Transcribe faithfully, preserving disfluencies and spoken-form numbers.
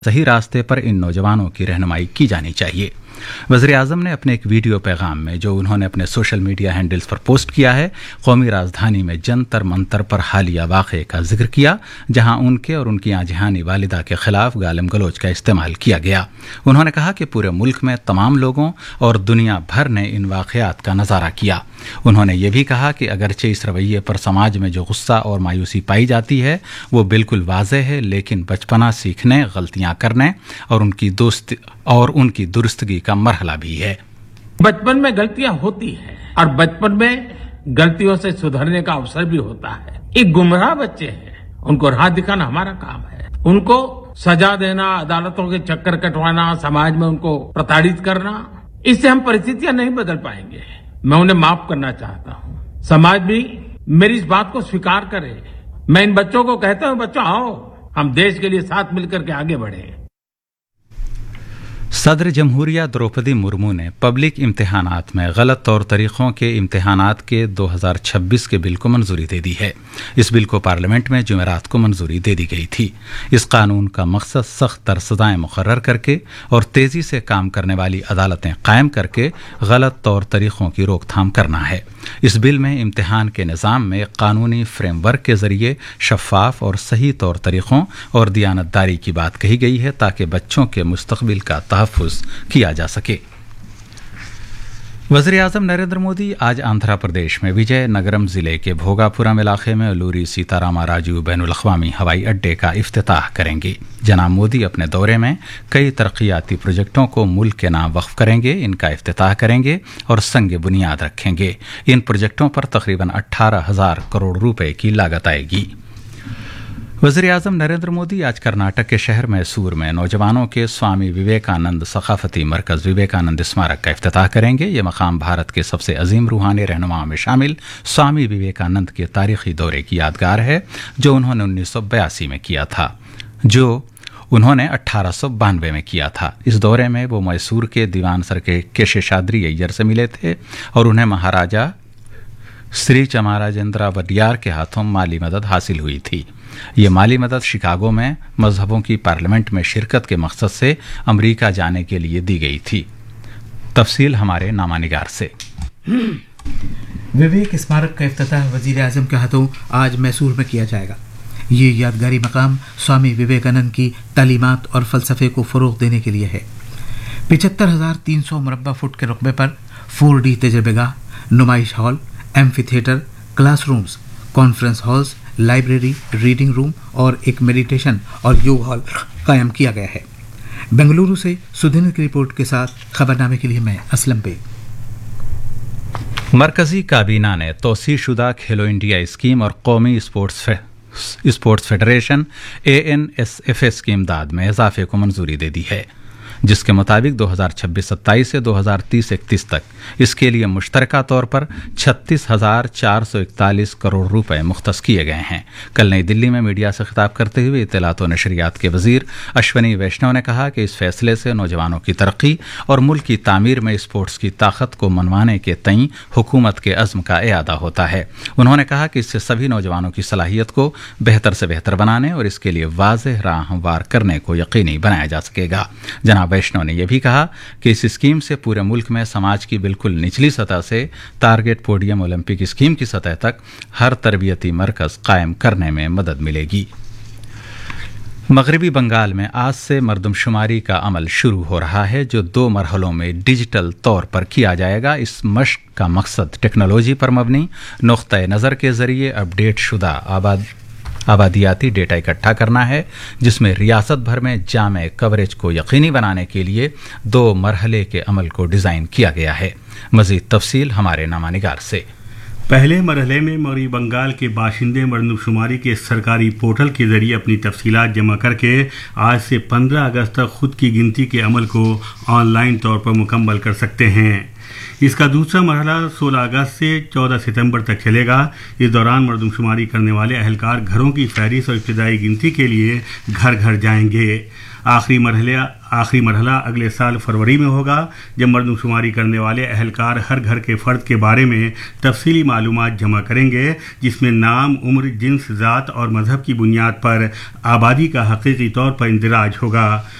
सही रास्ते पर इन नौजवानों की रहनुमाई की जानी चाहिए। वज़ीर आज़म ने अपने एक वीडियो पैगाम में, जो उन्होंने अपने सोशल मीडिया हैंडल्स पर पोस्ट किया है, कौमी राजधानी में जंतर मंतर पर हालिया वाक़े का जिक्र किया, जहां उनके और उनकी आजहानी वालिदा के खिलाफ गालिम गलोच का इस्तेमाल किया गया। उन्होंने कहा कि पूरे मुल्क में तमाम लोगों और दुनिया भर ने इन वाक़यात का नज़ारा किया। उन्होंने ये भी कहा कि अगरचे इस रवैये पर समाज में जो गुस्सा और मायूसी पाई जाती है वो बिल्कुल वाज़ेह है, लेकिन बचपना सीखने, गलतियां करने और उनकी दोस्त और उनकी दुरुस्तगी का मरहला भी है। बचपन में गलतियां होती हैं और बचपन में गलतियों से सुधरने का अवसर भी होता है। एक गुमराह बच्चे हैं, उनको राह दिखाना हमारा काम है। उनको सजा देना, अदालतों के चक्कर कटवाना, समाज में उनको प्रताड़ित करना, इससे हम परिस्थितियां नहीं बदल पाएंगे। मैं उन्हें माफ करना चाहता हूं। समाज भी मेरी इस बात को स्वीकार करे। मैं इन बच्चों को कहता हूं, बच्चों आओ, हम देश के लिए साथ मिलकर के आगे बढ़े। सदर जमहूरिया द्रौपदी मुर्मू ने पब्लिक इम्तिहानात में गलत तौर तरीक़ों के इम्तिहानात के दो हज़ार छब्बीस के बिल को मंजूरी दे दी है। इस बिल को पार्लियामेंट में जुमेरात को मंजूरी दे दी गई थी। इस कानून का मकसद सख्त तर सजाएं मुकर्रर करके और तेज़ी से काम करने वाली अदालतें कायम करके गलत तौर तरीक़ों की रोकथाम करना है। इस बिल में इम्तिहान के निज़ाम में कानूनी फ्रेमवर्क के ज़रिए शफाफ और सही तौर तरीक़ों और दियानतदारी की बात कही गई है, ताकि बच्चों के मुस्तक़बिल का तहफ़्फ़ुज़ किया जा सके। वज़ीर आज़म नरेंद्र मोदी आज आंध्र प्रदेश में विजयनगरम ज़िले के भोगापुरम इलाके में अल्लूरी सीतारामा राजू बैनुल-अक़वामी हवाई अड्डे का इफ्तिताह करेंगे। जनाब मोदी अपने दौरे में कई तरक्याती प्रोजेक्टों को मुल्क के नाम वक्फ करेंगे, इनका इफ्तिताह करेंगे और संग बुनियाद रखेंगे। इन प्रोजेक्टों पर तकरीबन अट्ठारह हजार करोड़ रुपए की लागत आएगी। वज़ीर आज़म नरेंद्र मोदी आज कर्नाटक के शहर मैसूर में नौजवानों के स्वामी विवेकानंद सकाफती मरकज़ विवेकानंद स्मारक का इफ्तिताह करेंगे। ये मकाम भारत के सबसे अजीम रूहानी रहनुमाओं में शामिल स्वामी विवेकानंद के तारीखी दौरे की यादगार है, जो उन्होंने उन्नीस सौ बयासी में किया था जो उन्होंने अट्ठारह सौ बानवे में किया था। इस दौरे में वो मैसूर के दीवान सर के केशेषाद्री अय्यर से मिले थे और उन्हें महाराजा श्री चमाराजेंद्रा वडियार के हाथों माली मदद हासिल हुई थी। ये माली मदद शिकागो में मजहबों की पार्लियामेंट में शिरकत के मकसद से अमेरिका जाने के लिए दी गई थी। तफसील हमारे नामानिगार से। विवेक स्मारक का इफ्तिताह वज़ीर आज़म के हाथों आज मैसूर में किया जाएगा। ये यादगारी मकाम स्वामी विवेकानंद की तालीमात और फ़लसफ़े को फ़रोग़ देने के लिए है। पिछहत्तर हज़ार तीन सौ मुरब्बा फुट के रकबे पर फोर डी तजर्बेगाह, नुमाइश hall, amphi theatre, classrooms, conference halls, library, reading room और एक मेडिटेशन और योग हॉल कायम किया गया है। बेंगलुरु से सुधीर की रिपोर्ट के साथ खबरनामे के लिए मैं असलम पे। मरकजी काबीना ने तौसीशुदा खेलो इंडिया स्कीम और कौमी स्पोर्ट्स फे, sports federation A N S F S की इमदाद में इजाफे को मंजूरी दे दी है, जिसके मुताबिक दो हज़ार छब्बीस सत्ताईस से दो हज़ार तीस इकतीस तक इसके लिए मुश्तरका तौर पर छत्तीस हजार चार सौ इकतालीस करोड़ रुपए मुख्तस किए गए हैं। कल नई दिल्ली में मीडिया से खिताब करते हुए इत्तलात व नशरियात के वजीर अश्वनी वैष्णव ने कहा कि इस फैसले से नौजवानों की तरक्की और मुल्क की तामीर में स्पोर्ट्स की ताकत को मनवाने के तईं हुकूमत के अज़्म का इयादा होता है। उन्होंने कहा कि इससे सभी नौजवानों की सलाहियत को बेहतर से बेहतर बनाने और इसके लिए वाज़ेह राह हमवार करने को यकीनी बनाया जा सकेगा। जनाब वैष्णव ने यह भी कहा कि इस स्कीम से पूरे मुल्क में समाज की बिल्कुल निचली सतह से टारगेट पोडियम ओलंपिक स्कीम की सतह तक हर तरबियती मरकज कायम करने में मदद मिलेगी। मगरबी बंगाल में आज से मरदमशुमारी का अमल शुरू हो रहा है, जो दो मरहलों में डिजिटल तौर पर किया जाएगा। इस मश्क का मकसद टेक्नोलॉजी पर मबनी नुक्ता नज़र के जरिए अपडेट शुदा आबाद आबादियाती डेटा इकट्ठा करना है, जिसमें रियासत भर में जामे कवरेज को यकीनी बनाने के लिए दो मरहले के अमल को डिज़ाइन किया गया है। मज़ीद तफसील हमारे नामानिगार से। पहले मरहले में मगरबी बंगाल के बाशिंदे मरदमशुमारी के सरकारी पोर्टल के जरिए अपनी तफसीलात जमा करके आज से पंद्रह अगस्त तक खुद की गिनती के अमल को ऑनलाइन तौर पर मुकम्मल कर सकते हैं। इसका दूसरा मरहला सोलह अगस्त से चौदह सितंबर तक चलेगा। इस दौरान मरदमशुमारी करने वाले अहलकार घरों की फहरिस्त और इब्तिदाई गिनती के लिए घर घर जाएंगे। आखिरी मरहला आखिरी मरहला अगले साल फरवरी में होगा, जब मरदमशुमारी करने वाले अहलकार हर घर के फ़र्द के बारे में तफसीली मालूमात जमा करेंगे, जिसमें नाम, उम्र, जिन्स, ज़ात और मजहब की बुनियाद पर आबादी का हकीकी तौर पर इंदिराज होगा।